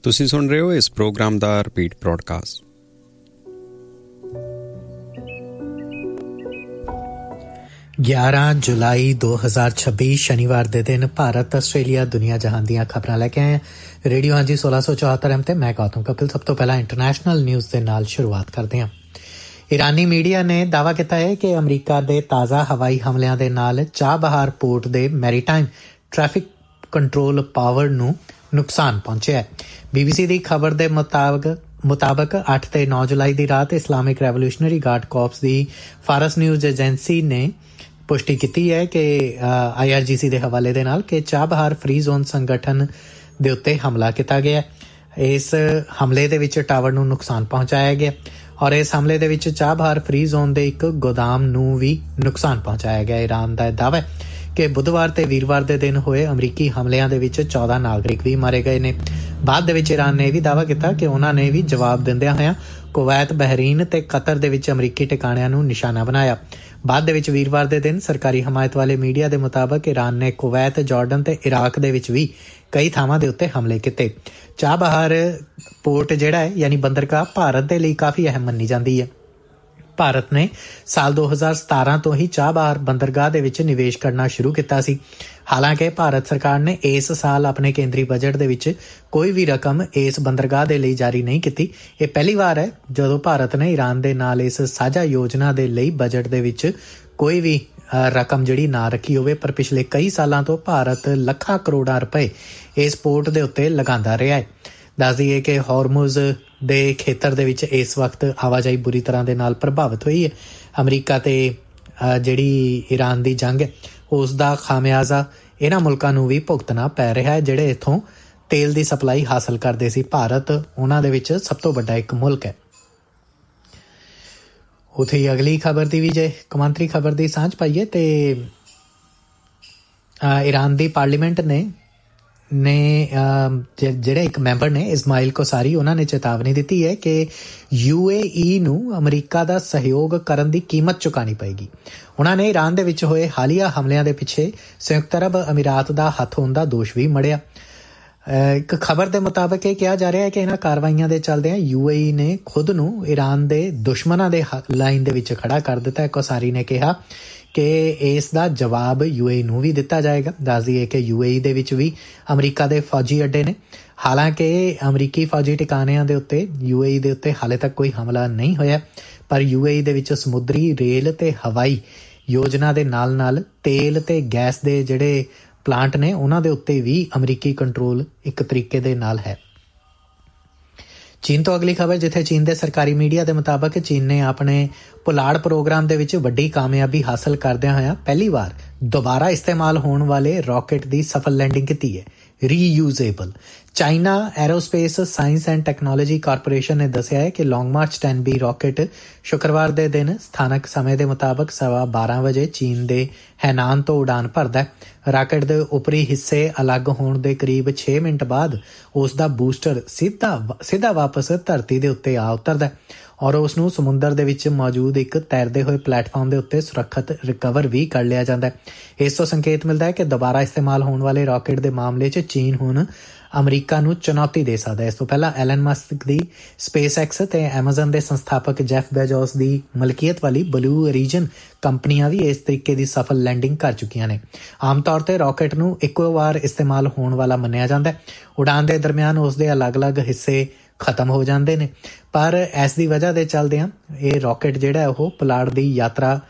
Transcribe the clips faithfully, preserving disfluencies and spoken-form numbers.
ਤੁਸੀਂ ਸੁਣ ਰਹੇ ਹੋ ਇਸ ਪ੍ਰੋਗਰਾਮ ਦਾ ਰਿਪੀਟ ਬ੍ਰੌਡਕਾਸਟ। ਗਿਆਰਾਂ ਜੁਲਾਈ ਦੋ ਹਜ਼ਾਰ ਛੱਬੀ ਸ਼ਨੀਵਾਰ ਦੇ ਦਿਨ ਭਾਰਤ, ਆਸਟ੍ਰੇਲੀਆ, ਦੁਨੀਆ ਜਹਾਨ ਦੀਆਂ ਖਬਰਾਂ ਲੈ ਕੇ ਆਏ ਹਾਂ। ਰੇਡੀਓ ਹਾਂਜੀ ਸੋਲਾਂ ਸੌ ਚੌਹੱਤਰ ਐਮ ਤੇ ਮੈਂ ਗੌਤਮ ਕਪਿਲ। ਸਭ ਤੋਂ ਪਹਿਲਾਂ ਇੰਟਰਨੈਸ਼ਨਲ ਨਿਊਜ਼ ਦੇ ਨਾਲ ਸ਼ੁਰੂਆਤ ਕਰਦੇ ਹਾਂ। ਇਰਾਨੀ ਮੀਡੀਆ ਨੇ ਦਾਅਵਾ ਕੀਤਾ ਹੈ ਕਿ ਅਮਰੀਕਾ ਦੇ ਤਾਜ਼ਾ ਹਵਾਈ ਹਮਲਿਆਂ ਦੇ ਨਾਲ ਚਾਬਹਾਰ ਪੋਰਟ ਦੇ ਮੈਰੀਟਾਈਮ ਟ੍ਰੈਫਿਕ ਕੰਟਰੋਲ ਪਾਵਰ ਨੂੰ ਨੁਕਸਾਨ ਪਹੁੰਚਿਆ ਹੈ। ਬੀਬੀਸੀ ਦੀ ਖਬਰ ਦੇ ਮੁਤਾਬਕ ਮੁਤਾਬਕ ਅੱਠ ਤੇ ਨੌ ਜੁਲਾਈ ਦੀ ਰਾਤ ਇਸਲਾਮਿਕ ਰੈਵੋਲੂਸ਼ਨਰੀ ਗਾਰਡ ਕੋਰਪਸ ਦੀ ਫਾਰਸ ਨਿਊਜ਼ ਏਜੰਸੀ ਨੇ ਪੁਸ਼ਟੀ ਕੀਤੀ ਹੈ ਕਿ ਆਈ ਆਰ ਜੀ ਸੀ ਦੇ ਹਵਾਲੇ ਦੇ ਨਾਲ ਕਿ ਚਾਬਹਾਰ ਫਰੀ ਜ਼ੋਨ ਸੰਗਠਨ ਦੇ ਉੱਤੇ ਹਮਲਾ ਕੀਤਾ ਗਿਆ। ਇਸ ਹਮਲੇ ਦੇ ਵਿੱਚ ਟਾਵਰ ਨੂੰ ਨੁਕਸਾਨ ਪਹੁੰਚਾਇਆ ਗਿਆ ਔਰ ਇਸ ਹਮਲੇ ਦੇ ਵਿੱਚ ਚਾਬਹਾਰ ਫਰੀ ਜ਼ੋਨ ਦੇ ਇੱਕ ਗੋਦਾਮ ਨੂੰ ਵੀ ਨੁਕਸਾਨ ਪਹੁੰਚਾਇਆ ਗਿਆ। ਈਰਾਨ ਦਾ ਦਾਅਵਾ ਹੈ ਕਿ ਬੁੱਧਵਾਰ ਤੇ ਵੀਰਵਾਰ ਦੇ ਦਿਨ ਹੋਏ ਅਮਰੀਕੀ ਹਮਲਿਆਂ ਦੇ ਵਿੱਚ ਚੌਦਾਂ ਨਾਗਰਿਕ ਵੀ ਮਾਰੇ ਗਏ ਨੇ। ਬਾਅਦ ਦੇ ਵਿੱਚ ਈਰਾਨ ਨੇ ਇਹ ਵੀ ਦਾਅਵਾ ਕੀਤਾ ਕਿ ਉਹਨਾਂ ਨੇ ਵੀ ਜਵਾਬ ਦਿੰਦਿਆਂ ਹੋਇਆਂ ਕੁਵੈਤ, ਬਹਿਰੀਨ ਤੇ ਕਤਰ ਦੇ ਵਿੱਚ ਅਮਰੀਕੀ ਟਿਕਾਣਿਆਂ ਨੂੰ ਨਿਸ਼ਾਨਾ ਬਣਾਇਆ। ਬਾਅਦ ਦੇ ਵਿੱਚ ਵੀਰਵਾਰ ਦੇ ਦਿਨ ਸਰਕਾਰੀ ਹਮਾਇਤ ਵਾਲੇ ਮੀਡੀਆ ਦੇ ਮੁਤਾਬਕ ਈਰਾਨ ਨੇ ਕੁਵੈਤ, ਜਾਰਡਨ ਤੇ ਇਰਾਕ ਦੇ ਵਿੱਚ ਵੀ ਕਈ ਥਾਵਾਂ ਦੇ ਉੱਤੇ ਹਮਲੇ ਕੀਤੇ। ਚਾਬਹਾਰ ਪੋਰਟ ਜਿਹੜਾ ਹੈ ਯਾਨੀ ਬੰਦਰਗਾਹ ਭਾਰਤ ਦੇ ਲਈ ਕਾਫੀ ਅਹਿਮ ਮੰਨੀ ਜਾਂਦੀ ਹੈ। ਭਾਰਤ ਨੇ ਸਾਲ ਦੋ ਹਜ਼ਾਰ ਸਤਾਰਾਂ ਤੋਂ ਹੀ ਚਾਬਹਾਰ ਬੰਦਰਗਾਹ ਦੇ ਵਿੱਚ ਨਿਵੇਸ਼ ਕਰਨਾ ਸ਼ੁਰੂ ਕੀਤਾ ਸੀ। ਹਾਲਾਂਕਿ ਭਾਰਤ ਸਰਕਾਰ ਨੇ ਇਸ ਸਾਲ ਆਪਣੇ ਕੇਂਦਰੀ ਬਜਟ ਦੇ ਵਿੱਚ ਕੋਈ ਵੀ ਰਕਮ ਇਸ ਬੰਦਰਗਾਹ ਦੇ ਲਈ ਜਾਰੀ ਨਹੀਂ ਕੀਤੀ। ਇਹ ਪਹਿਲੀ ਵਾਰ ਹੈ ਜਦੋਂ ਭਾਰਤ ਨੇ ਈਰਾਨ ਦੇ ਨਾਲ ਇਸ ਸਾਂਝਾ ਯੋਜਨਾ ਦੇ ਲਈ ਬਜਟ ਦੇ ਵਿੱਚ ਕੋਈ ਵੀ ਰਕਮ ਜਿਹੜੀ ਨਾ ਰੱਖੀ ਹੋਵੇ। ਪਰ ਪਿਛਲੇ ਕਈ ਸਾਲਾਂ ਤੋਂ ਭਾਰਤ ਲੱਖਾਂ ਕਰੋੜਾਂ ਰੁਪਏ ਇਸ ਪੋਰਟ ਦੇ ਉੱਤੇ ਲਗਾਉਂਦਾ ਰਿਹਾ ਹੈ। ਦੱਸ ਦਈਏ ਕਿ ਹੌਰਮੁਜ਼ ਦੇ ਖੇਤਰ ਦੇ ਵਿੱਚ ਇਸ ਵਕਤ ਆਵਾਜਾਈ ਬੁਰੀ ਤਰ੍ਹਾਂ ਦੇ ਨਾਲ ਪ੍ਰਭਾਵਿਤ ਹੋਈ ਹੈ। ਅਮਰੀਕਾ ਤੇ ਜਿਹੜੀ ਈਰਾਨ ਦੀ ਜੰਗ ਹੈ ਉਸ ਦਾ ਖਾਮਿਆਜ਼ਾ ਇਹਨਾਂ ਮੁਲਕਾਂ ਨੂੰ ਵੀ ਭੁਗਤਣਾ ਪੈ ਰਿਹਾ ਹੈ ਜਿਹੜੇ ਇੱਥੋਂ ਤੇਲ ਦੀ ਸਪਲਾਈ ਹਾਸਲ ਕਰਦੇ ਸੀ। ਭਾਰਤ ਉਹਨਾਂ ਦੇ ਵਿੱਚ ਸਭ ਤੋਂ ਵੱਡਾ ਇੱਕ ਮੁਲਕ ਹੈ। ਉੱਥੇ ਹੀ ਅਗਲੀ ਖਬਰ ਦੀ ਵੀ ਜੇ ਕੌਮਾਂਤਰੀ ਖਬਰ ਦੀ ਸਾਂਝ ਪਾਈਏ ਤੇ ਈਰਾਨ ਦੀ ਪਾਰਲੀਮੈਂਟ ਨੇ ਨੇ ਜਿਹੜੇ ਇੱਕ ਮੈਂਬਰ ਨੇ ਇਸਮਾਇਲ ਕੋਸਾਰੀ, ਉਹਨਾਂ ਨੇ ਚੇਤਾਵਨੀ ਦਿੱਤੀ ਹੈ ਕਿ ਯੂ ਏ ਈ ਨੂੰ ਅਮਰੀਕਾ ਦਾ ਸਹਿਯੋਗ ਕਰਨ ਦੀ ਕੀਮਤ ਚੁਕਾਉਣੀ ਪਏਗੀ। ਉਹਨਾਂ ਨੇ ਈਰਾਨ ਦੇ ਵਿੱਚ ਹੋਏ ਹਾਲੀਆ ਹਮਲਿਆਂ ਦੇ ਪਿੱਛੇ ਸੰਯੁਕਤ ਅਰਬ ਅਮੀਰਾਤ ਦਾ ਹੱਥ ਹੋਣ ਦਾ ਦੋਸ਼ ਵੀ ਮੜਿਆ। ਇੱਕ ਖਬਰ ਦੇ ਮੁਤਾਬਕ ਇਹ ਕਿਹਾ ਜਾ ਰਿਹਾ ਹੈ ਕਿ ਇਹਨਾਂ ਕਾਰਵਾਈਆਂ ਦੇ ਚੱਲਦਿਆਂ ਯੂ ਏ ਈ ਨੇ ਖੁਦ ਨੂੰ ਈਰਾਨ ਦੇ ਦੁਸ਼ਮਣਾਂ ਦੇ ਲਾਈਨ ਦੇ ਵਿੱਚ ਖੜਾ ਕਰ ਦਿੱਤਾ ਹੈ। ਕੋਸਾਰੀ ਨੇ ਕਿਹਾ ਕਿ ਇਸ ਦਾ ਜਵਾਬ ਯੂ ਏ ਈ ਨੂੰ ਵੀ ਦਿੱਤਾ ਜਾਏਗਾ। ਦੱਸ ਦਈਏ ਕਿ ਯੂ ਏ ਈ ਦੇ ਵਿੱਚ ਵੀ ਅਮਰੀਕਾ ਦੇ ਫੌਜੀ ਅੱਡੇ ਨੇ। ਹਾਲਾਂਕਿ ਅਮਰੀਕੀ ਫੌਜੀ ਟਿਕਾਣਿਆਂ ਦੇ ਉੱਤੇ ਯੂ ਏ ਈ ਦੇ ਉੱਤੇ ਹਾਲੇ ਤੱਕ ਕੋਈ ਹਮਲਾ ਨਹੀਂ ਹੋਇਆ, ਪਰ ਯੂ ਏ ਈ ਦੇ ਵਿੱਚ ਸਮੁੰਦਰੀ, ਰੇਲ ਤੇ ਹਵਾਈ ਯੋਜਨਾ ਦੇ ਨਾਲ ਨਾਲ ਤੇਲ ਤੇ ਗੈਸ ਦੇ ਜਿਹੜੇ ਪਲਾਂਟ ਨੇ ਉਹਨਾਂ ਦੇ ਉੱਤੇ ਵੀ ਅਮਰੀਕੀ ਕੰਟਰੋਲ ਇੱਕ ਤਰੀਕੇ ਦੇ ਨਾਲ ਹੈ। ਚੀਨ ਤੋਂ ਅਗਲੀ ਖਬਰ, ਜਿੱਥੇ ਚੀਨ ਦੇ ਸਰਕਾਰੀ ਮੀਡੀਆ ਦੇ ਮੁਤਾਬਕ ਚੀਨ ਨੇ ਆਪਣੇ ਪੁਲਾੜ ਪ੍ਰੋਗਰਾਮ ਦੇ ਵਿੱਚ ਵੱਡੀ ਕਾਮਯਾਬੀ ਹਾਸਲ ਕਰਦਿਆਂ ਹੋਇਆਂ ਪਹਿਲੀ ਵਾਰ ਦੁਬਾਰਾ ਇਸਤੇਮਾਲ ਹੋਣ ਵਾਲੇ ਰਾਕਟ ਦੀ ਸਫਲ ਲੈਂਡਿੰਗ ਕੀਤੀ ਹੈ। ਰੀਯੂਜ਼ੇਬਲ China aerospace science and technology corporation ਨੇ ਦੱਸਿਆ ਹੈ ਕਿ ਲੌਂਗ ਮਾਰਚ ਟੈਨ ਬੀ ਰਾਕਟ ਸ਼ੁੱਕਰਵਾਰ ਦੇ ਦਿਨ ਸਥਾਨਕ ਸਮੇਂ ਦੇ ਮੁਤਾਬਕ ਸਵਾ ਬਾਰਾਂ ਵਜੇ ਚੀਨ ਦੇ ਹੈਨਾਨ ਤੋਂ ਉਡਾਨ ਭਰਦਾ ਹੈ। ਰਾਕਟ ਦੇ ਉੱਪਰੀ ਹਿੱਸੇ ਅਲੱਗ ਹੋਣ ਦੇ ਕਰੀਬ ਛੇ ਮਿੰਟ ਬਾਅਦ ਉਸ ਦਾ ਬੂਸਟਰ ਸਿੱਧਾ ਸਿੱਧਾ ਵਾਪਸ ਧਰਤੀ ਦੇ ਉੱਤੇ ਆ ਉਤਰਦਾ ਔਰ ਉਸ ਨੂੰ ਸਮੁੰਦਰ ਦੇ ਵਿੱਚ ਮੌਜੂਦ ਇੱਕ ਤੈਰਦੇ ਹੋਏ ਪਲੇਟਫਾਰਮ ਦੇ ਉੱਤੇ ਸੁਰੱਖਿਅਤ ਰਿਕਵਰ ਵੀ ਕਰ ਲਿਆ ਜਾਂਦਾ ਹੈ। ਇਸ ਤੋਂ ਸੰਕੇਤ ਮਿਲਦਾ ਹੈ ਕਿ ਦੁਬਾਰਾ ਇਸਤੇਮਾਲ ਹੋਣ ਵਾਲੇ ਰਾਕਟ ਦੇ ਮਾਮਲੇ 'ਚ ਚੀਨ ਹੁਣ ਅਮਰੀਕਾ ਨੂੰ ਚੁਣੌਤੀ ਦੇ ਸਕਦਾ ਹੈ। ਇਸ ਤੋਂ ਪਹਿਲਾਂ ਐਲਨ ਮਸਕ ਦੀ ਸਪੇਸ ਐਕਸ ਤੇ ਐਮਾਜ਼ਨ ਦੇ ਸੰਸਥਾਪਕ ਜੈਫ ਬੇਜ਼ੋਸ ਦੀ ਮਲਕੀਅਤ ਵਾਲੀ ਬਲੂ ਓਰੀਜਨ ਕੰਪਨੀਆਂ ਵੀ ਇਸ ਤਰੀਕੇ ਦੀ ਸਫਲ ਲੈਂਡਿੰਗ ਕਰ ਚੁੱਕੀਆਂ ਨੇ। ਆਮ ਤੌਰ ਤੇ ਰਾਕਟ ਨੂੰ ਇੱਕੋ ਵਾਰ ਇਸਤੇਮਾਲ ਹੋਣ ਵਾਲਾ ਮੰਨਿਆ ਜਾਂਦਾ ਹੈ। ਉਡਾਨ ਦੇ ਦਰਮਿਆਨ ਉਸ ਦੇ ਅਲੱਗ-ਅਲੱਗ ਹਿੱਸੇ ਖਤਮ ਹੋ ਜਾਂਦੇ ਨੇ, ਪਰ ਇਸ ਦੀ ਵਜ੍ਹਾ ਦੇ ਚੱਲਦਿਆਂ ਇਹ ਰਾਕਟ ਜਿਹੜਾ ਉਹ ਪੁਲਾੜ ਦੀ ਯਾਤਰਾ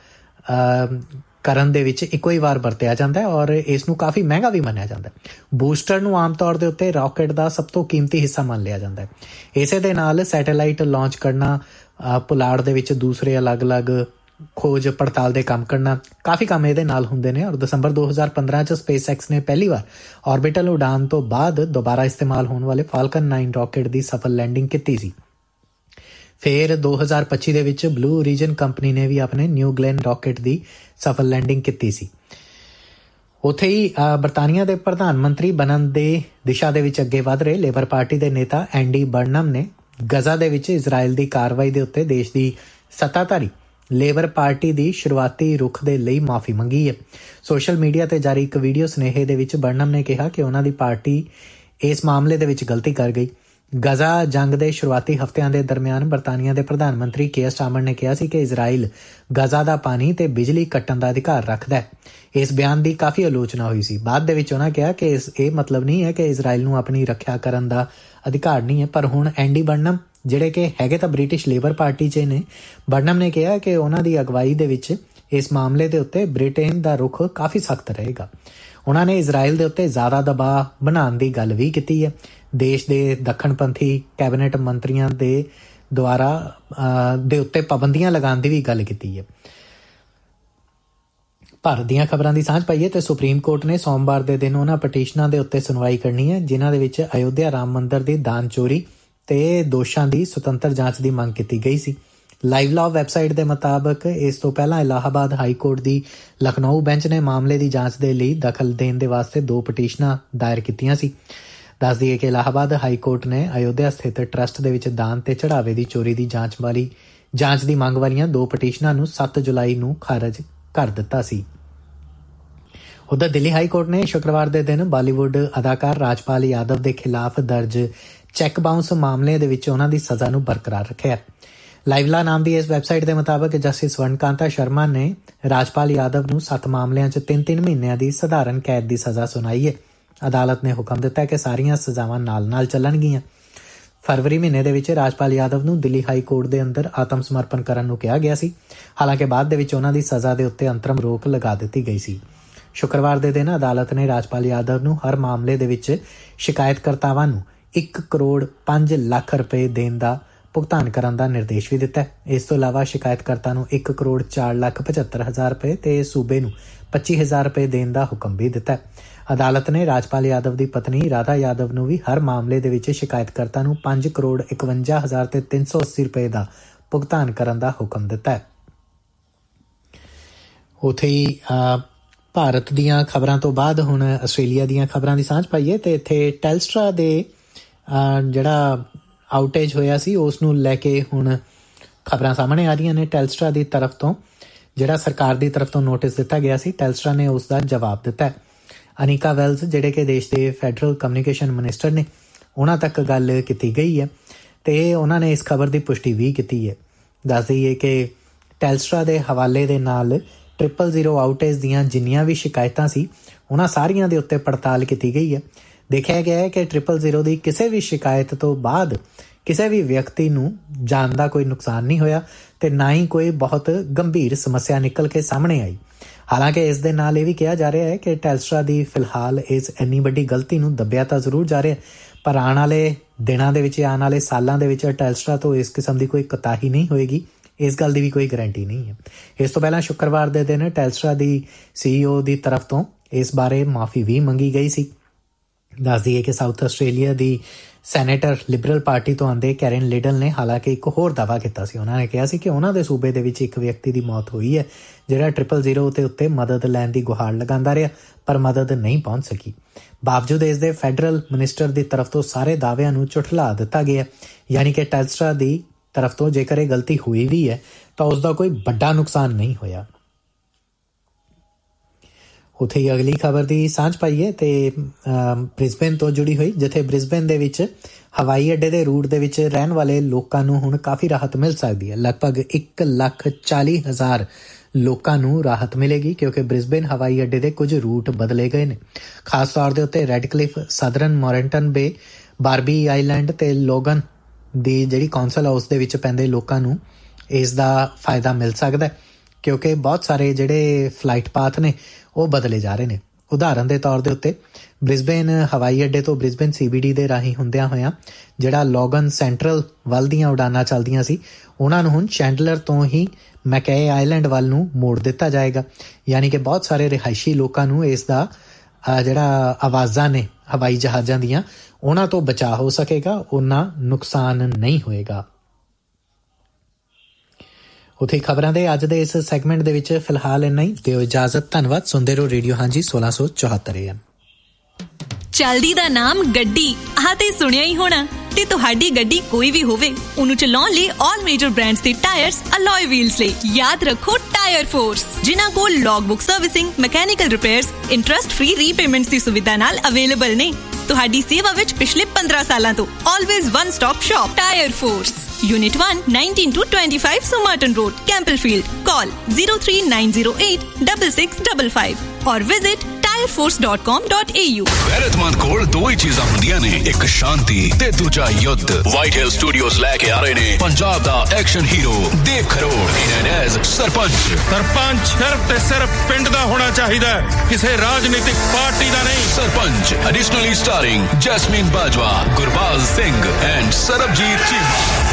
ਕਰਨ ਦੇ ਵਿੱਚ ਇੱਕੋ ਹੀ ਵਾਰ ਵਰਤਿਆ ਜਾਂਦਾ ਹੈ ਔਰ ਇਸ ਨੂੰ ਕਾਫੀ ਮਹਿੰਗਾ ਵੀ ਮੰਨਿਆ ਜਾਂਦਾ ਹੈ। ਬੂਸਟਰ ਨੂੰ ਆਮ ਤੌਰ ਦੇ ਉੱਤੇ ਰਾਕਟ ਦਾ ਸਭ ਤੋਂ ਕੀਮਤੀ ਹਿੱਸਾ ਮੰਨ ਲਿਆ ਜਾਂਦਾ ਹੈ। ਇਸੇ ਦੇ ਨਾਲ ਸੈਟੇਲਾਈਟ ਲਾਂਚ ਕਰਨਾ, ਪੁਲਾੜ ਦੇ ਵਿੱਚ ਦੂਸਰੇ ਅਲੱਗ-ਅਲੱਗ ਖੋਜ ਪੜਤਾਲ ਦੇ ਕੰਮ ਕਰਨਾ, ਕਾਫੀ ਕੰਮ ਇਹਦੇ ਨਾਲ ਹੁੰਦੇ ਨੇ। ਔਰ ਦਸੰਬਰ ਦੋ ਹਜ਼ਾਰ ਪੰਦਰਾਂ 'ਚ ਸਪੇਸ ਐਕਸ ਨੇ ਪਹਿਲੀ ਵਾਰ ਆਰਬਿਟਲ ਉਡਾਨ ਤੋਂ ਬਾਅਦ ਦੁਬਾਰਾ ਇਸਤੇਮਾਲ ਹੋਣ ਵਾਲੇ ਫਾਲਕਨ ਨਾਈਨ ਰਾਕਟ ਦੀ ਸਫਲ ਲੈਂਡਿੰਗ ਕੀਤੀ ਸੀ। ਫਿਰ ਦੋ ਹਜ਼ਾਰ ਪੱਚੀ ਦੇ ਵਿੱਚ ਬਲੂ ਓਰੀਜਨ ਕੰਪਨੀ ਨੇ ਵੀ ਆਪਣੇ ਨਿਊ ਗਲੈਨ ਰਾਕਟ ਦੀ ਸਫਲ ਲੈਂਡਿੰਗ ਕੀਤੀ ਸੀ। ਉੱਥੇ ਹੀ ਬਰਤਾਨੀਆ ਦੇ ਪ੍ਰਧਾਨ ਮੰਤਰੀ ਬਣਨ ਦੇ ਦਿਸ਼ਾ ਦੇ ਵਿੱਚ ਅੱਗੇ ਵਧ ਰਹੇ ਲੇਬਰ ਪਾਰਟੀ ਦੇ ਨੇਤਾ ਐਂਡੀ ਬਰਨਮ ਨੇ ਗਜ਼ਾ ਦੇ ਵਿੱਚ ਇਜ਼ਰਾਈਲ ਦੀ ਕਾਰਵਾਈ ਦੇ ਉੱਤੇ ਦੇਸ਼ ਦੀ ਸੱਤਾਧਾਰੀ ਲੇਬਰ ਪਾਰਟੀ ਦੀ ਸ਼ੁਰੂਆਤੀ ਰੁਖ ਦੇ ਲਈ ਮਾਫੀ ਮੰਗੀ ਹੈ। ਸੋਸ਼ਲ ਮੀਡੀਆ ਤੇ ਜਾਰੀ ਇੱਕ ਵੀਡੀਓ ਸੁਨੇਹੇ ਦੇ ਵਿੱਚ ਬਰਨਮ ਨੇ ਕਿਹਾ ਕਿ ਉਹਨਾਂ ਦੀ ਪਾਰਟੀ ਇਸ ਮਾਮਲੇ ਦੇ ਵਿੱਚ ਗਲਤੀ ਕਰ ਗਈ। ਗਜ਼ਾ ਜੰਗ ਦੇ ਸ਼ੁਰੂਆਤੀ ਹਫ਼ਤਿਆਂ ਦੇ ਦਰਮਿਆਨ ਬਰਤਾਨੀਆ ਦੇ ਪ੍ਰਧਾਨ ਮੰਤਰੀ ਕੇਅਰ ਸਟਾਰਮਰ ਨੇ ਕਿਹਾ ਸੀ ਕਿ ਇਜ਼ਰਾਈਲ ਗਜ਼ਾ ਦਾ ਪਾਣੀ ਤੇ ਬਿਜਲੀ ਕੱਟਣ ਦਾ ਅਧਿਕਾਰ ਰੱਖਦਾ ਹੈ। ਇਸ ਬਿਆਨ ਦੀ ਕਾਫੀ ਆਲੋਚਨਾ ਹੋਈ ਸੀ। ਬਾਅਦ ਦੇ ਵਿੱਚ ਉਹਨਾਂ ਕਿਹਾ ਕਿ ਇਸ ਇਹ ਮਤਲਬ ਨਹੀਂ ਹੈ ਕਿ ਇਜ਼ਰਾਈਲ ਨੂੰ ਆਪਣੀ ਰੱਖਿਆ ਕਰਨ ਦਾ ਅਧਿਕਾਰ ਨਹੀਂ ਹੈ। ਪਰ ਹੁਣ ਐਂਡੀ ਬਰਨਮ ਜਿਹੜੇ ਕਿ ਹੈਗੇ ਤਾਂ ਬ੍ਰਿਟਿਸ਼ ਲੇਬਰ ਪਾਰਟੀ 'ਚ ਨੇ, ਬਰਨਮ ਨੇ ਕਿਹਾ ਕਿ ਉਹਨਾਂ ਦੀ ਅਗਵਾਈ ਦੇ ਵਿੱਚ ਇਸ ਮਾਮਲੇ ਦੇ ਉੱਤੇ ਬ੍ਰਿਟੇਨ ਦਾ ਰੁਖ ਕਾਫੀ ਸਖਤ ਰਹੇਗਾ। ਉਹਨਾਂ ਨੇ ਇਜ਼ਰਾਈਲ ਦੇ ਉੱਤੇ ਜ਼ਿਆਦਾ ਦਬਾਅ ਬਣਾਉਣ ਦੀ ਗੱਲ ਵੀ ਕੀਤੀ ਹੈ। ਦੇਸ਼ ਦੇ ਦੱਖਣਪੰਥੀ ਕੈਬਨਿਟ ਮੰਤਰੀਆਂ ਦੇ ਦੁਆਰਾ ਦੇ ਉੱਤੇ ਪਾਬੰਦੀਆਂ ਲਗਾਉਣ ਦੀ ਵੀ ਗੱਲ ਕੀਤੀ ਹੈ। ਭਾਰਤ ਦੀਆਂ ਖਬਰਾਂ ਦੀ ਸਾਂਝ ਪਾਈਏ ਤੇ ਸੁਪਰੀਮ ਕੋਰਟ ਨੇ ਸੋਮਵਾਰ ਦੇ ਦਿਨ ਉਹਨਾਂ ਪਟੀਸ਼ਨਾਂ ਦੇ ਉੱਤੇ ਸੁਣਵਾਈ ਕਰਨੀ ਹੈ ਜਿਨ੍ਹਾਂ ਦੇ ਵਿੱਚ ਅਯੋਧਿਆ ਰਾਮ ਮੰਦਿਰ ਦੀ ਦਾਨ ਚੋਰੀ ਤੇ ਦੋਸ਼ਾਂ ਦੀ ਸੁਤੰਤਰ ਜਾਂਚ ਦੀ ਮੰਗ ਕੀਤੀ ਗਈ ਸੀ। ਲਾਈਵ ਲਾਅ ਵੈਬਸਾਈਟ ਦੇ ਮੁਤਾਬਕ ਇਸ ਤੋਂ ਪਹਿਲਾਂ ਇਲਾਹਾਬਾਦ ਹਾਈ ਕੋਰਟ ਦੀ ਲਖਨਊ ਬੈਂਚ ਨੇ ਮਾਮਲੇ ਦੀ ਜਾਂਚ ਦੇ ਲਈ ਦਖਲ ਦੇਣ ਦੇ ਵਾਸਤੇ ਦੋ ਪਟੀਸ਼ਨਾਂ ਦਾਇਰ ਕੀਤੀਆਂ ਸੀ। ਦੱਸ ਦਈਏ ਕਿ ਇਲਾਹਾਬਾਦ ਹਾਈ ਕੋਰਟ ਨੇ ਅਯੋਧਿਆ ਸਥਿਤ ਟਰੱਸਟ ਦੇ ਵਿੱਚ ਦਾਨ ਤੇ ਚੜਾਵੇ ਦੀ ਚੋਰੀ ਦੀ ਜਾਂਚ ਵਾਲੀ ਜਾਂਚ ਦੀ ਮੰਗ ਵਾਲੀਆਂ ਦੋ ਪਟੀਸ਼ਨਾਂ ਨੂੰ ਸੱਤ ਜੁਲਾਈ ਨੂੰ ਖਾਰਜ ਕਰ ਦਿੱਤਾ ਸੀ। ਉਧਰ ਦਿੱਲੀ ਹਾਈ ਕੋਰਟ ਨੇ ਸ਼ੁੱਕਰਵਾਰ ਦੇ ਦਿਨ ਬਾਲੀਵੁੱਡ ਅਦਾਕਾਰ ਰਾਜਪਾਲ ਯਾਦਵ ਦੇ ਖਿਲਾਫ ਦਰਜ ਚੈੱਕ ਬਾਉਂਸ ਮਾਮਲੇ ਦੇ ਵਿੱਚ ਉਹਨਾਂ ਦੀ ਸਜ਼ਾ ਨੂੰ ਬਰਕਰਾਰ ਰੱਖਿਆ। ਲਾਈਵ ਲਾ ਨਾਮ ਦੀ ਇਸ ਵੈਬਸਾਈਟ ਦੇ ਮੁਤਾਬਕ ਜਸਟਿਸ ਸਵਰਨਕਾਂਤਾ ਸ਼ਰਮਾ ਨੇ ਰਾਜਪਾਲ ਯਾਦਵ ਨੂੰ ਸੱਤ ਮਾਮਲਿਆਂ 'ਚ ਤਿੰਨ ਤਿੰਨ ਮਹੀਨਿਆਂ ਦੀ ਸਧਾਰਨ ਕੈਦ ਦੀ ਸਜ਼ਾ ਸੁਣਾਈ ਹੈ। ਅਦਾਲਤ ਨੇ ਹੁਕਮ ਦਿੱਤਾ ਕਿ ਸਾਰੀਆਂ ਸਜ਼ਾਵਾਂ ਨਾਲ ਨਾਲ ਚੱਲਣਗੀਆਂ। ਫਰਵਰੀ ਮਹੀਨੇ ਦੇ ਵਿੱਚ ਰਾਜਪਾਲ ਯਾਦਵ ਨੂੰ ਦਿੱਲੀ ਹਾਈ ਕੋਰਟ ਦੇ ਅੰਦਰ ਆਤਮ ਸਮਰਪਣ ਕਰਨ ਨੂੰ ਕਿਹਾ ਗਿਆ ਸੀ। ਹਾਲਾਂਕਿ ਬਾਅਦ ਦੇ ਵਿੱਚ ਉਹਨਾਂ ਦੀ ਸਜ਼ਾ ਦੇ ਉੱਤੇ ਅੰਤਰਮ ਰੋਕ ਲਗਾ ਦਿੱਤੀ ਗਈ ਸੀ। ਸ਼ੁੱਕਰਵਾਰ ਦੇ ਦਿਨ ਅਦਾਲਤ ਨੇ ਰਾਜਪਾਲ ਯਾਦਵ ਨੂੰ ਹਰ ਮਾਮਲੇ ਦੇ ਵਿੱਚ ਸ਼ਿਕਾਇਤਕਰਤਾਵਾਂ ਨੂੰ ਇੱਕ ਕਰੋੜ ਪੰਜ ਲੱਖ ਰੁਪਏ ਦੇਣ ਦਾ ਭੁਗਤਾਨ ਕਰਨ ਦਾ ਨਿਰਦੇਸ਼ ਵੀ ਦਿੱਤਾ ਹੈ। ਇਸ ਤੋਂ ਇਲਾਵਾ ਸ਼ਿਕਾਇਤਕਰਤਾ ਨੂੰ ਇੱਕ ਕਰੋੜ ਚਾਰ ਲੱਖ ਪਝੱਤਰ ਹਜ਼ਾਰ ਰੁਪਏ ਤੇ ਸੂਬੇ ਨੂੰ ਪੱਚੀ ਹਜ਼ਾਰ ਰੁਪਏ ਦੇਣ ਦਾ ਹੁਕਮ ਵੀ ਦਿੱਤਾ ਹੈ। ਅਦਾਲਤ ਨੇ ਰਾਜਪਾਲ ਯਾਦਵ ਦੀ ਪਤਨੀ ਰਾਧਾ ਯਾਦਵ ਨੂੰ ਵੀ ਹਰ ਮਾਮਲੇ ਦੇ ਵਿੱਚ ਸ਼ਿਕਾਇਤਕਰਤਾ ਨੂੰ ਪੰਜ ਕਰੋੜ ਇਕਵੰਜਾ ਹਜ਼ਾਰ ਤੇ ਤਿੰਨ ਸੌ ਅੱਸੀ ਰੁਪਏ ਦਾ ਭੁਗਤਾਨ ਕਰਨ ਦਾ ਹੁਕਮ ਦਿੱਤਾ ਹੈ। ਉੱਥੇ ਹੀ ਭਾਰਤ ਦੀਆਂ ਖਬਰਾਂ ਤੋਂ ਬਾਅਦ ਹੁਣ ਆਸਟ੍ਰੇਲੀਆ ਦੀਆਂ ਖਬਰਾਂ ਦੀ ਸਾਂਝ ਪਾਈਏ ਤੇ ਇੱਥੇ ਟੈਲਸਟਰਾ ਦੇ ਜਿਹੜਾ ਆਊਟੇਜ ਹੋਇਆ ਸੀ ਉਸ ਨੂੰ ਲੈ ਕੇ ਹੁਣ ਖਬਰਾਂ ਸਾਹਮਣੇ ਆ ਰਹੀਆਂ ਨੇ। ਟੈਲਸਟਰਾ ਦੀ ਤਰਫ ਤੋਂ ਜਿਹੜਾ ਸਰਕਾਰ ਦੀ ਤਰਫ ਤੋਂ ਨੋਟਿਸ ਦਿੱਤਾ ਗਿਆ ਸੀ, ਟੈਲਸਟਰਾ ਨੇ ਉਸ ਦਾ ਜਵਾਬ ਦਿੱਤਾ। ਅਨੀਕਾ ਵੈਲਜ਼ ਜਿਹੜੇ ਕਿ ਦੇਸ਼ ਦੇ ਫੈਡਰਲ ਕਮਿਊਨੀਕੇਸ਼ਨ ਮਿਨਿਸਟਰ ਨੇ, ਉਹਨਾਂ ਤੱਕ ਗੱਲ ਕੀਤੀ ਗਈ ਹੈ ਤੇ ਉਹਨਾਂ ਨੇ ਇਸ ਖਬਰ ਦੀ ਪੁਸ਼ਟੀ ਵੀ ਕੀਤੀ ਹੈ। ਦੱਸ ਦਈਏ ਕਿ ਟੈਲਸਟਰਾ ਦੇ ਹਵਾਲੇ ਦੇ ਨਾਲ ਟ੍ਰਿਪਲ ਜ਼ੀਰੋ ਆਊਟੇਜ ਦੀਆਂ ਜਿੰਨੀਆਂ ਵੀ ਸ਼ਿਕਾਇਤਾਂ ਸੀ ਉਹਨਾਂ ਸਾਰੀਆਂ ਦੇ ਉੱਤੇ ਪੜਤਾਲ ਕੀਤੀ ਗਈ ਹੈ। ਦੇਖਿਆ ਗਿਆ ਹੈ ਕਿ ਟ੍ਰਿਪਲ ਜ਼ੀਰੋ ਦੀ ਕਿਸੇ ਵੀ ਸ਼ਿਕਾਇਤ ਤੋਂ ਬਾਅਦ ਕਿਸੇ ਵੀ ਵਿਅਕਤੀ ਨੂੰ ਜਾਨ ਦਾ ਕੋਈ ਨੁਕਸਾਨ ਨਹੀਂ ਹੋਇਆ ਤੇ ਨਾ ਹੀ ਕੋਈ ਬਹੁਤ ਗੰਭੀਰ ਸਮੱਸਿਆ ਨਿਕਲ ਕੇ ਸਾਹਮਣੇ ਆਈ। ਹਾਲਾਂਕਿ ਇਸ ਦੇ ਨਾਲ ਇਹ ਵੀ ਕਿਹਾ ਜਾ ਰਿਹਾ ਹੈ ਕਿ ਟੈਲਸਟਰਾ ਦੀ ਫਿਲਹਾਲ ਇਸ ਇੰਨੀ ਵੱਡੀ ਗਲਤੀ ਨੂੰ ਦੱਬਿਆ ਤਾਂ ਜ਼ਰੂਰ ਜਾ ਰਿਹਾ, ਪਰ ਆਉਣ ਵਾਲੇ ਦਿਨਾਂ ਦੇ ਵਿੱਚ ਆਉਣ ਵਾਲੇ ਸਾਲਾਂ ਦੇ ਵਿੱਚ ਟੈਲਸਟਰਾ ਤੋਂ ਇਸ ਕਿਸਮ ਦੀ ਕੋਈ ਕੁਤਾਹੀ ਨਹੀਂ ਹੋਏਗੀ, ਇਸ ਗੱਲ ਦੀ ਵੀ ਕੋਈ ਗਰੰਟੀ ਨਹੀਂ ਹੈ। ਇਸ ਤੋਂ ਪਹਿਲਾਂ ਸ਼ੁੱਕਰਵਾਰ ਦੇ ਦਿਨ ਟੈਲਸਟਰਾ ਦੀ ਸੀਈਓ ਦੀ ਤਰਫ ਤੋਂ ਇਸ ਬਾਰੇ ਮਾਫੀ ਵੀ ਮੰਗੀ ਗਈ ਸੀ। ਦੱਸ ਦਈਏ ਕਿ ਸਾਊਥ ਆਸਟ੍ਰੇਲੀਆ ਦੀ ਸੈਨੇਟਰ ਲਿਬਰਲ ਪਾਰਟੀ ਤੋਂ ਆਉਂਦੇ ਕੈਰਨ ਲਿਡਲ ਨੇ ਹਾਲਾਂਕਿ ਇੱਕ ਹੋਰ ਦਾਅਵਾ ਕੀਤਾ ਸੀ। ਉਹਨਾਂ ਨੇ ਕਿਹਾ ਸੀ ਕਿ ਉਹਨਾਂ ਦੇ ਸੂਬੇ ਦੇ ਵਿੱਚ ਇੱਕ ਵਿਅਕਤੀ ਦੀ ਮੌਤ ਹੋਈ ਹੈ ਜਿਹੜਾ ਟ੍ਰਿਪਲ ਜ਼ੀਰੋ ਦੇ ਉੱਤੇ ਮਦਦ ਲੈਣ ਦੀ ਗੁਹਾਰ ਲਗਾਉਂਦਾ ਰਿਹਾ ਪਰ ਮਦਦ ਨਹੀਂ ਪਹੁੰਚ ਸਕੀ। ਬਾਵਜੂਦ ਇਸ ਦੇ ਫੈਡਰਲ ਮਿਨਿਸਟਰ ਦੀ ਤਰਫ ਤੋਂ ਸਾਰੇ ਦਾਅਵਿਆਂ ਨੂੰ ਝੁਠਲਾ ਦਿੱਤਾ ਗਿਆ, ਯਾਨੀ ਕਿ ਟੈਲਸਟਰਾ ਦੀ ਤਰਫ ਤੋਂ ਜੇਕਰ ਇਹ ਗਲਤੀ ਹੋਈ ਵੀ ਹੈ ਤਾਂ ਉਸਦਾ ਕੋਈ ਵੱਡਾ ਨੁਕਸਾਨ ਨਹੀਂ ਹੋਇਆ। ਉੱਥੇ ਹੀ ਅਗਲੀ ਖਬਰ ਦੀ ਸਾਂਝ ਪਾਈਏ ਤੇ ਬ੍ਰਿਸਬੇਨ ਤੋਂ ਜੁੜੀ ਹੋਈ, ਜਿੱਥੇ ਬ੍ਰਿਸਬੇਨ ਦੇ ਵਿੱਚ ਹਵਾਈ ਅੱਡੇ ਦੇ ਰੂਟ ਦੇ ਵਿੱਚ ਰਹਿਣ ਵਾਲੇ ਲੋਕਾਂ ਨੂੰ ਹੁਣ ਕਾਫੀ ਰਾਹਤ ਮਿਲ ਸਕਦੀ ਹੈ। ਲਗਭਗ ਇੱਕ ਲੱਖ ਚਾਲੀ ਹਜ਼ਾਰ ਲੋਕਾਂ ਨੂੰ ਰਾਹਤ ਮਿਲੇਗੀ ਕਿਉਂਕਿ ਬ੍ਰਿਸਬੇਨ ਹਵਾਈ ਅੱਡੇ ਦੇ ਕੁਝ ਰੂਟ ਬਦਲੇ ਗਏ ਨੇ। ਖਾਸ ਤੌਰ ਦੇ ਉੱਤੇ ਰੈਡਕਲਿਫ, ਸਦਰਨ ਮੋਰਨਟਨ ਬੇ, ਬਾਰਬੀ ਆਈਲੈਂਡ ਤੇ ਲੋਗਨ ਦੀ ਜਿਹੜੀ ਕੌਂਸਲ ਹਾਊਸ ਦੇ ਵਿੱਚ ਪੈਂਦੇ ਲੋਕਾਂ ਨੂੰ ਇਸ ਦਾ ਫਾਇਦਾ ਮਿਲ ਸਕਦਾ ਕਿਉਂਕਿ ਬਹੁਤ ਸਾਰੇ ਜਿਹੜੇ ਫਲਾਈਟ ਪਾਥ ਨੇ ਉਹ ਬਦਲੇ ਜਾ ਰਹੇ ਨੇ। ਉਦਾਹਰਨ ਦੇ ਤੌਰ ਦੇ ਉੱਤੇ ਬ੍ਰਿਸਬੇਨ ਹਵਾਈ ਅੱਡੇ ਤੋਂ ਬ੍ਰਿਸਬੇਨ ਸੀਬੀਡੀ ਦੇ ਰਾਹੀਂ ਹੁੰਦਿਆਂ ਹੋਇਆਂ ਜਿਹੜਾ ਲੋਗਨ ਸੈਂਟਰਲ ਵੱਲ ਦੀਆਂ ਉਡਾਨਾਂ ਚੱਲਦੀਆਂ ਸੀ ਉਹਨਾਂ ਨੂੰ ਹੁਣ ਚੈਂਡਲਰ ਤੋਂ ਹੀ ਮੈਕਏ ਆਈਲੈਂਡ ਵੱਲ ਨੂੰ ਮੋੜ ਦਿੱਤਾ ਜਾਏਗਾ, ਯਾਨੀ ਕਿ ਬਹੁਤ ਸਾਰੇ ਰਿਹਾਇਸ਼ੀ ਲੋਕਾਂ ਨੂੰ ਇਸ ਦਾ ਜਿਹੜਾ ਆਵਾਜ਼ਾਂ ਨੇ ਹਵਾਈ ਜਹਾਜ਼ਾਂ ਦੀਆਂ ਉਹਨਾਂ ਤੋਂ ਬਚਾਅ ਹੋ ਸਕੇਗਾ, ਉਹਨਾਂ ਨੁਕਸਾਨ ਨਹੀਂ ਹੋਏਗਾ। ਉੱਥੇ ਖਬਰਾਂ ਦੇ ਅੱਜ ਦੇ ਇਸ ਸੈਗਮੈਂਟ ਦੇ ਵਿੱਚ ਫਿਲਹਾਲ ਇੰਨਾ ਹੀ। ਦਿਓ ਇਜਾਜ਼ਤ। ਧੰਨਵਾਦ। ਸੁਣਦੇ ਰਹੋ ਰੇਡੀਓ ਹਾਂਜੀ ਸੋਲਾਂ ਸੌ ਚੌਹੱਤਰ ਏ ਐਮ। ਚਲਦੀ ਦਾ ਨਾਮ ਗੱਡੀ, ਆਹ ਤੇ ਸੁਣਿਆ ਹੀ ਹੋਣਾ। ਤੇ ਤੁਹਾਡੀ ਗੱਡੀ ਕੋਈ ਵੀ ਹੋਵੇ, ਉਹਨੂੰ ਚਲਾਉਣ ਲਈ ਆਲ ਮੇਜਰ ਬ੍ਰਾਂਡਸ ਦੇ ਟਾਇਰਸ ਅਲੋਏ ਵੀਲਸ ਲਈ ਯਾਦ ਰੱਖੋ ਟਾਇਰ ਫੋਰਸ, ਜਿਨ੍ਹਾਂ ਕੋਲ log book servicing, mechanical repairs, interest free repayments ਦੀ ਸੁਵਿਧਾ ਨਾਲ ਅਵੇਲੇਬਲ ਨੇ। ਤੁਹਾਡੀ ਸੇਵਾ ਵਿੱਚ ਪਿਛਲੇ ਪੰਦਰਾਂ ਸਾਲਾਂ ਤੋਂ। Always one stop shop. Tire Force. Unit one, nineteen to twenty-five Somerton Road, Campbellfield. Call zero three nine zero eight six six five five or visit tire force dot com dot a u. ਗੈਰਤਮੰਦ ਕੋਲ ਦੋ ਹੀ ਚੀਜ਼ਾਂ ਹੁੰਦੀਆਂ ਨੇ, ਇੱਕ ਸ਼ਾਂਤੀ ਤੇ ਦੂਜਾ ਯੁੱਧ। White ਹਿਲ studios ਲੈ ਕੇ ਆ ਰਹੇ ਨੇ ਪੰਜਾਬ ਦਾ ਐਕਸ਼ਨ ਹੀਰੋ ਦੇਵ ਖਰੋੜ ਇਨ ਐਜ਼ ਸਰਪੰਚ। ਸਰਪੰਚ ਸਿਰਫ ਤੇ ਸਿਰਫ ਪਿੰਡ ਦਾ ਹੋਣਾ ਚਾਹੀਦਾ, ਕਿਸੇ ਰਾਜਨੀਤਿਕ ਪਾਰਟੀ ਦਾ ਨਹੀਂ। Sarpanch ਐਡੀਸ਼ਨਲੀ starring Jasmine Bajwa, Gurbaz Singh and Sarabjit Cheema.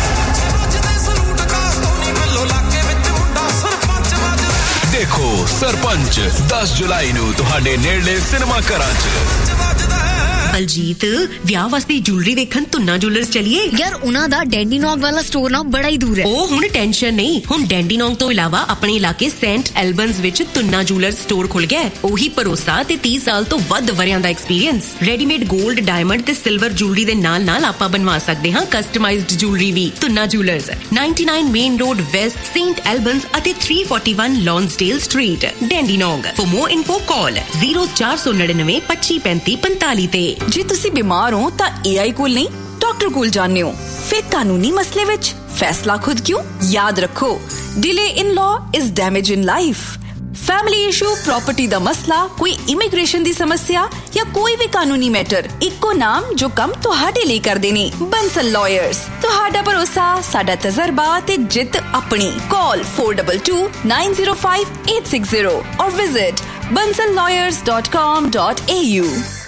ਦੇਖੋ ਸਰਪੰਚ ਦਸ ਜੁਲਾਈ ਨੂੰ ਤੁਹਾਡੇ ਨੇੜਲੇ ਸਿਨੇਮਾ ਘਰਾਂ 'ਚ। ਬਲਜੀਤ, ਵਿਆਹ ਵਾਸਤੇ ਜੁਐਲਰੀ ਵੇਖਣ ਤੁੰਨਾ ਜੁਐਲਰਸ ਚਲੀਏ। ਯਾਰ ਉਹਨਾਂ ਦਾ ਡੈਂਡੀਨੋਂਗ ਵਾਲਾ ਸਟੋਰ ਨਾ ਬੜਾ ਹੀ ਦੂਰ ਹੈ। ਉਹ ਹੁਣ ਟੈਨਸ਼ਨ ਨਹੀਂ, ਹੁਣ ਡੈਂਡੀਨੋਂਗ ਤੋਂ ਇਲਾਵਾ ਆਪਣੇ ਇਲਾਕੇ ਸੈਂਟ ਐਲਬਨਸ ਵਿੱਚ ਤੁੰਨਾ ਜੁਐਲਰਸ ਸਟੋਰ ਖੁੱਲ ਗਿਆ। ਉਹੀ ਭਰੋਸਾ ਤੇ ਤੀਹ ਸਾਲ ਤੋਂ ਵੱਧ ਵਰਿਆਂ ਦਾ ਐਕਸਪੀਰੀਅੰਸ। ਰੈਡੀਮੇਡ 골ਡ, ਡਾਇਮੰਡ ਤੇ ਸਿਲਵਰ ਜੁਐਲਰੀ ਦੇ ਨਾਲ ਨਾਲ ਆਪਾਂ ਬਣਵਾ ਸਕਦੇ ਹਾਂ ਕਸਟਮਾਈਜ਼ਡ ਜੁਐਲਰੀ ਵੀ। Tuna jewellers ninety-nine main road West, Saint ਐਲਬਨਸ ਅਤੇ three forty-one ਲੌਂਸਡੇਲ street, ਡੈਂਡੀਨੋਂਗ। For more info call zero four nine nine twenty पैंतीस पैंतालीस ਤੇ। ਜੇ ਤੁਸੀਂ ਬਿਮਾਰ ਹੋ ਤਾਂ ਏਆਈ ਕੋਲ ਨਹੀਂ ਡਾਕਟਰ ਕੋਲ ਜਾਂਦੇ ਹੋ। ਫਿਰ ਕਾਨੂੰਨੀ ਮਸਲੇ ਵਿੱਚ ਫੈਸਲਾ ਖੁਦ ਕਿਉਂ? ਯਾਦ ਰੱਖੋ, delay in law is damage in life। Family issue, property दा मसला, कोई इमिग्रेशन दी समस्या या कोई भी कानूनी मैटर, इक्को नाम जो कम तुहाडे लिए करदे ने, बंसल लॉयर्स। तुहाडा भरोसा, साडा तजर्बा ते जित अपनी। Call four two two nine zero five eight six zero और visit bansal lawyers dot com dot a u।